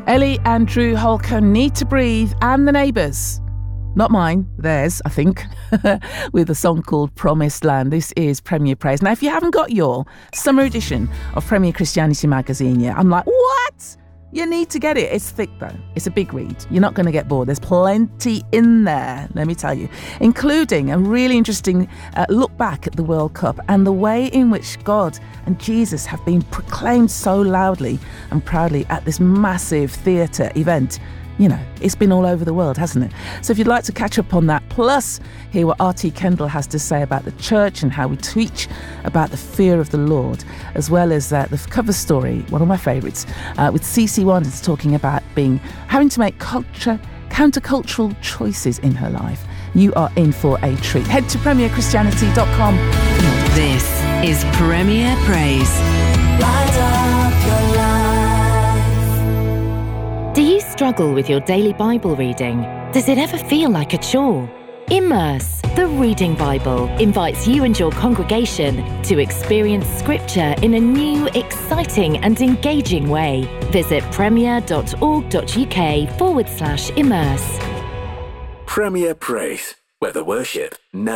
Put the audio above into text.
Ellie and Drew Holker, Need to Breathe, and The Neighbours. Not mine, theirs, I think, with a song called Promised Land. This is Premier Praise. Now, if you haven't got your summer edition of Premier Christianity magazine yet, I'm like, what? You need to get it. It's thick, though. It's a big read. You're not going to get bored. There's plenty in there, let me tell you, including a really interesting look back at the World Cup and the way in which God and Jesus have been proclaimed so loudly and proudly at this massive theatre event. You know, it's been all over the world, hasn't it? So if you'd like to catch up on that, plus hear what R.T. Kendall has to say about the church and how we teach about the fear of the Lord, as well as the cover story, one of my favourites, with CeCe Winans talking about having to make countercultural choices in her life, you are in for a treat. Head to premierchristianity.com. This is Premier Praise. Light up your life. Do you struggle with your daily Bible reading? Does it ever feel like a chore? Immerse, the Reading Bible, invites you and your congregation to experience Scripture in a new, exciting and engaging way. Visit premier.org.uk/immerse. Premier Praise, where the worship never